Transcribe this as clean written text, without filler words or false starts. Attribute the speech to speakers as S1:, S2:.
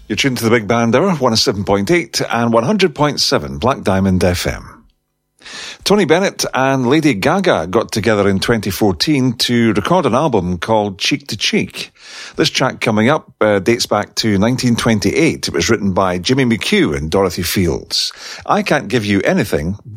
S1: You're tuned to the Big Band Hour, 107.8 and 100.7 Black Diamond FM. Tony Bennett and Lady Gaga got together in 2014 to record an album called Cheek to Cheek. This track coming up dates back to 1928. It was written by Jimmy McHugh and Dorothy Fields. I Can't Give You Anything But